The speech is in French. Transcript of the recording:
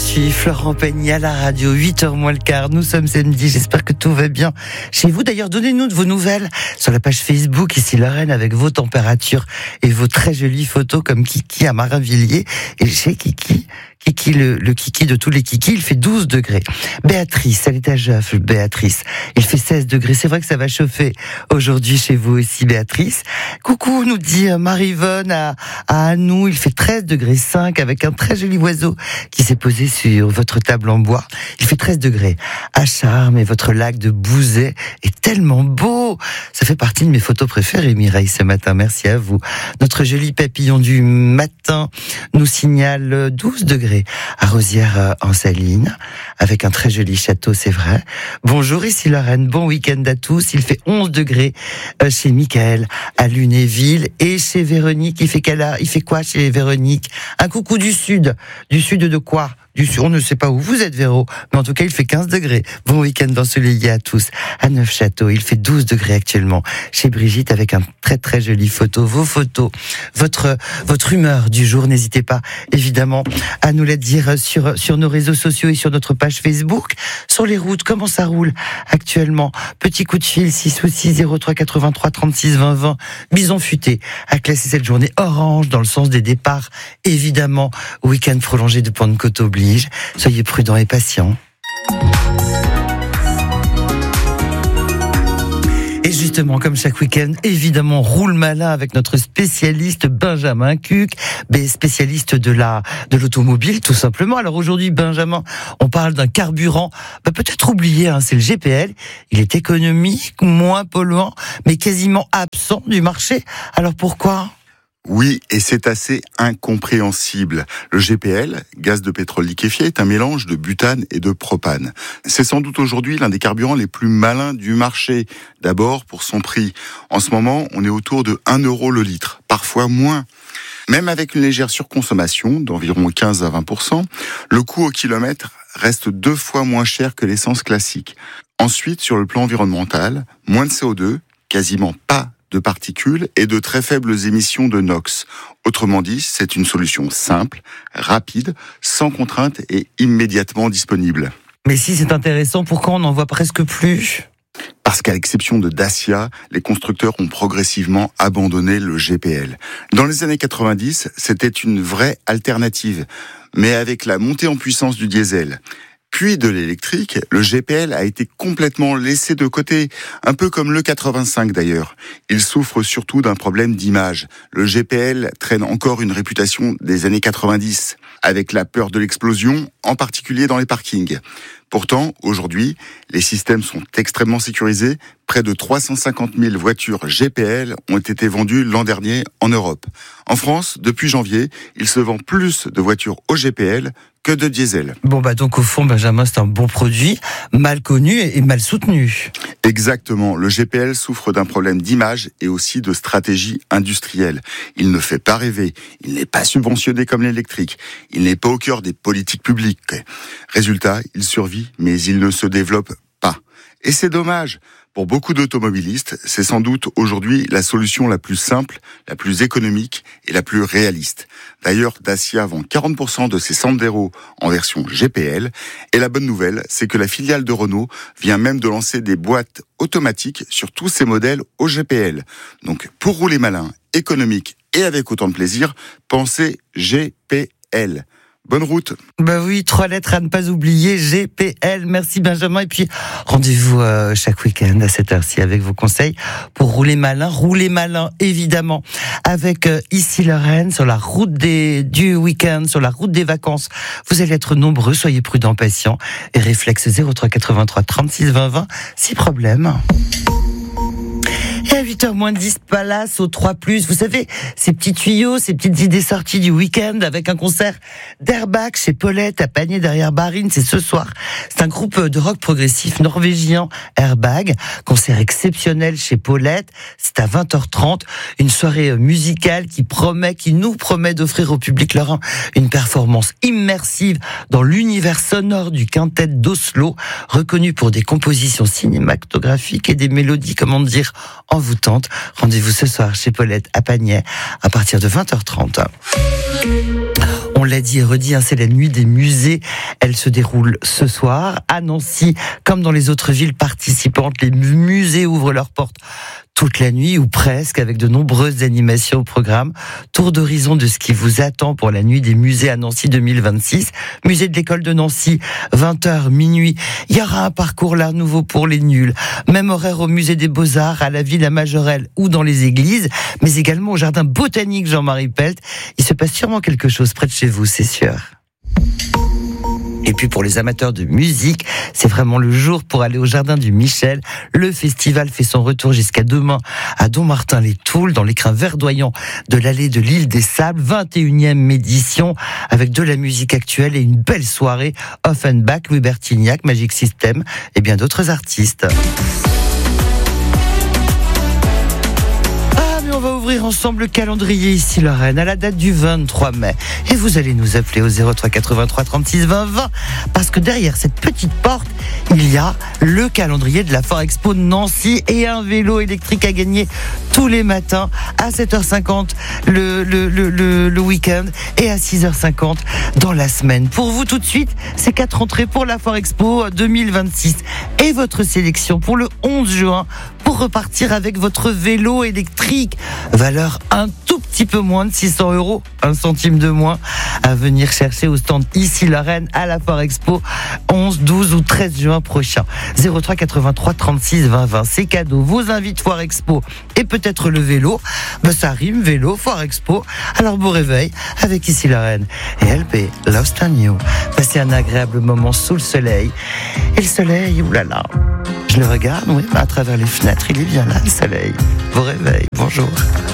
suis Florent Pagny à la radio, 8h moins le quart. Nous sommes samedi, j'espère que tout va bien chez vous. D'ailleurs, donnez-nous de vos nouvelles sur la page Facebook, ici Lorraine, avec vos températures et vos très jolies photos comme Kiki à Marinvilliers. Et chez Kiki, le Kiki de tous les Kiki, il fait 12 degrés. Béatrice, elle est à Geoff, Béatrice. Il fait 16 degrés. C'est vrai que ça va chauffer aujourd'hui chez vous aussi, Béatrice. Coucou, nous dit Marie-Vonne à Anou. Il fait 13 degrés 5 avec un très joli oiseau qui s'est posé sur votre table en bois. Il fait 13 degrés. À Charmes, et votre lac de Bouzet est tellement beau. Ça fait partie de mes photos préférées, Mireille, ce matin. Merci à vous. Notre joli papillon du matin nous signale 12 degrés à Rosières-en-Saline, avec un très joli château, c'est vrai. Bonjour, ici Lorraine, bon week-end à tous. Il fait 11 degrés chez Michael à Lunéville, et chez Véronique, il fait quoi chez Véronique? Un coucou du sud de quoi? On ne sait pas où vous êtes, Véro, mais en tout cas, il fait 15 degrés. Bon week-end ensoleillé à tous. À Neufchâteau, il fait 12 degrés actuellement. Chez Brigitte, avec un très très joli photo. Vos photos, votre humeur du jour, n'hésitez pas, évidemment, à nous la dire sur nos réseaux sociaux et sur notre page Facebook. Sur les routes, comment ça roule actuellement? Petit coup de fil, 6 ou 6 03 83 36 20 20. Bison futé a classé cette journée orange dans le sens des départs, évidemment. Week-end prolongé de Pentecôte oblige. Soyez prudents et patients. Et justement, comme chaque week-end, évidemment, roule malin avec notre spécialiste Benjamin Cuc, spécialiste de l'automobile, tout simplement. Alors aujourd'hui, Benjamin, on parle d'un carburant, peut-être oublié, c'est le GPL. Il est économique, moins polluant, mais quasiment absent du marché. Alors pourquoi ? Oui, et c'est assez incompréhensible. Le GPL, gaz de pétrole liquéfié, est un mélange de butane et de propane. C'est sans doute aujourd'hui l'un des carburants les plus malins du marché. D'abord, pour son prix. En ce moment, on est autour de 1 euro le litre, parfois moins. Même avec une légère surconsommation d'environ 15 à 20%, le coût au kilomètre reste 2 fois moins cher que l'essence classique. Ensuite, sur le plan environnemental, moins de CO2, quasiment pas de particules et de très faibles émissions de NOx. Autrement dit, c'est une solution simple, rapide, sans contrainte et immédiatement disponible. Mais si c'est intéressant, pourquoi on n'en voit presque plus ? Parce qu'à l'exception de Dacia, les constructeurs ont progressivement abandonné le GPL. Dans les années 90, c'était une vraie alternative, mais avec la montée en puissance du diesel, puis de l'électrique, le GPL a été complètement laissé de côté, un peu comme le 85 d'ailleurs. Il souffre surtout d'un problème d'image. Le GPL traîne encore une réputation des années 90, avec la peur de l'explosion, en particulier dans les parkings. Pourtant, aujourd'hui, les systèmes sont extrêmement sécurisés. Près de 350 000 voitures GPL ont été vendues l'an dernier en Europe. En France, depuis janvier, il se vend plus de voitures au GPL que de diesel. Donc au fond, Benjamin, c'est un bon produit, mal connu et mal soutenu. Exactement. Le GPL souffre d'un problème d'image et aussi de stratégie industrielle. Il ne fait pas rêver. Il n'est pas subventionné comme l'électrique. Il n'est pas au cœur des politiques publiques. Résultat, il survit, mais il ne se développe pas. Et c'est dommage. Pour beaucoup d'automobilistes, c'est sans doute aujourd'hui la solution la plus simple, la plus économique et la plus réaliste. D'ailleurs, Dacia vend 40% de ses Sandero en version GPL. Et la bonne nouvelle, c'est que la filiale de Renault vient même de lancer des boîtes automatiques sur tous ses modèles au GPL. Donc, pour rouler malin, économique et avec autant de plaisir, pensez GPL. Bonne route. Oui, 3 lettres à ne pas oublier, GPL. Merci Benjamin. Et puis, rendez-vous chaque week-end à cette heure-ci avec vos conseils pour rouler malin, évidemment, avec ici Lorraine, sur la route du week-end, sur la route des vacances. Vous allez être nombreux, soyez prudents, patients, et réflexe 03 83 36 20 20, si problème. Et à 8h moins 10, Palace au 3+. Vous savez, ces petits tuyaux, ces petites idées sorties du week-end avec un concert d'Airbag chez Paulette à Panier derrière Barine. C'est ce soir. C'est un groupe de rock progressif norvégien, Airbag. Concert exceptionnel chez Paulette. C'est à 20h30. Une soirée musicale qui nous promet d'offrir au public lorrain une performance immersive dans l'univers sonore du quintet d'Oslo, reconnu pour des compositions cinématographiques et des mélodies, envoûtantes. Rendez-vous ce soir chez Paulette à Panier à partir de 20h30. On l'a dit et redit, c'est la nuit des musées. Elle se déroule ce soir à Nancy, comme dans les autres villes participantes. Les musées ouvrent leurs portes toute la nuit ou presque, avec de nombreuses animations au programme. Tour d'horizon de ce qui vous attend pour la nuit des musées à Nancy 2026. Musée de l'école de Nancy, 20h, minuit. Il y aura un parcours l'art nouveau pour les nuls. Même horaire au musée des Beaux-Arts, à la Villa Majorelle ou dans les églises, mais également au jardin botanique Jean-Marie Pelt. Il se passe sûrement quelque chose près de chez vous, c'est sûr. Et puis pour les amateurs de musique, c'est vraiment le jour pour aller au Jardin du Michel. Le festival fait son retour jusqu'à demain à Dommartin-les-Toules, dans l'écrin verdoyant de l'allée de l'Île des Sables. 21e édition, avec de la musique actuelle et une belle soirée. Offenbach, Louis Bertignac, Magic System et bien d'autres artistes. On va ouvrir ensemble le calendrier ici Lorraine à la date du 23 mai. Et vous allez nous appeler au 03 83 36 20 20 parce que derrière cette petite porte, il y a le calendrier de la Foire Expo de Nancy et un vélo électrique à gagner tous les matins à 7h50 le week-end et à 6h50 dans la semaine. Pour vous tout de suite, c'est 4 entrées pour la Foire Expo 2026 et votre sélection pour le 11 juin pour repartir avec votre vélo électrique. Valeur un tout petit peu moins de 600 €, 1 centime de moins, à venir chercher au stand ici Lorraine à la Foire Expo 11, 12 ou 13 juin prochain. 03 83 36 20 20, c'est cadeau. Vos invites Foire Expo et peut-être le vélo. Ça rime, vélo, Foire Expo. Alors beau réveil avec ici Lorraine et LP Lost on You. Passez un agréable moment sous le soleil. Et le soleil, oulala. Je le regarde, oui, à travers les fenêtres, il est bien là, le soleil. Beau réveil, bonjour.